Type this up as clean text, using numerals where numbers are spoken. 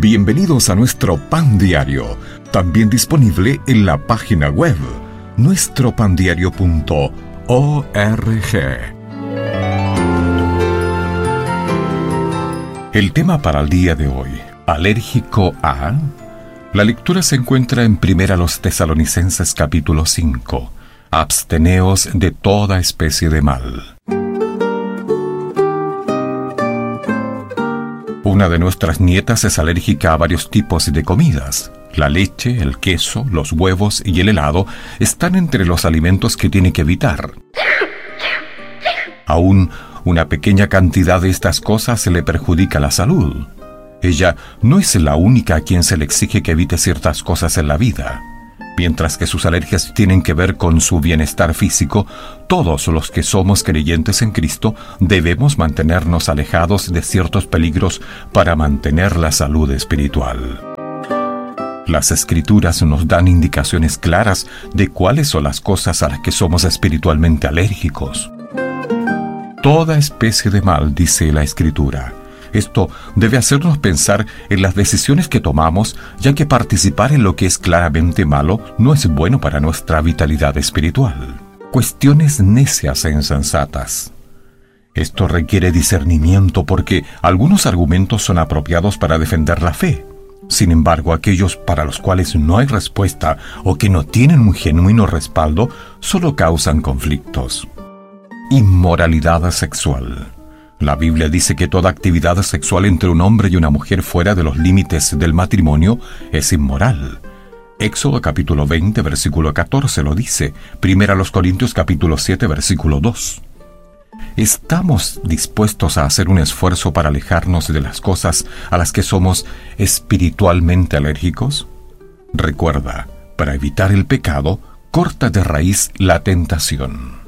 Bienvenidos a nuestro Pan Diario, también disponible en la página web nuestropandiario.org. El tema para el día de hoy, ¿alérgico a? La lectura se encuentra en 1 Tesalonicenses capítulo 5. Absteneos de toda especie de mal. Una de nuestras nietas es alérgica a varios tipos de comidas. La leche, el queso, los huevos y el helado están entre los alimentos que tiene que evitar. Aún una pequeña cantidad de estas cosas le perjudica la salud. Ella no es la única a quien se le exige que evite ciertas cosas en la vida. Mientras que sus alergias tienen que ver con su bienestar físico, todos los que somos creyentes en Cristo debemos mantenernos alejados de ciertos peligros para mantener la salud espiritual. Las Escrituras nos dan indicaciones claras de cuáles son las cosas a las que somos espiritualmente alérgicos. Toda especie de mal, dice la Escritura. Esto debe hacernos pensar en las decisiones que tomamos, ya que participar en lo que es claramente malo no es bueno para nuestra vitalidad espiritual. Cuestiones necias e insensatas. Esto requiere discernimiento porque algunos argumentos son apropiados para defender la fe. Sin embargo, aquellos para los cuales no hay respuesta o que no tienen un genuino respaldo solo causan conflictos. Inmoralidad sexual. La Biblia dice que toda actividad sexual entre un hombre y una mujer fuera de los límites del matrimonio es inmoral. Éxodo capítulo 20, versículo 14 lo dice. 1 Corintios capítulo 7, versículo 2. ¿Estamos dispuestos a hacer un esfuerzo para alejarnos de las cosas a las que somos espiritualmente alérgicos? Recuerda, para evitar el pecado, corta de raíz la tentación.